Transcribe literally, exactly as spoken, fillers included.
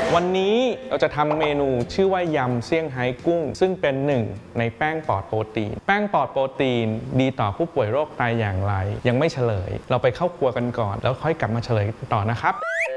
วันนี้เราจะทำเมนูชื่อว่ายำเซี่ยงไฮ้กุ้งซึ่งเป็นหนึ่งในแป้งปลอดโปรตีนแป้งปลอดโปรตีนดีต่อผู้ป่วยโรคไตอย่างไรยังไม่เฉลยเราไปเข้าครัวกันก่อนแล้วค่อยกลับมาเฉลยต่อนะครับ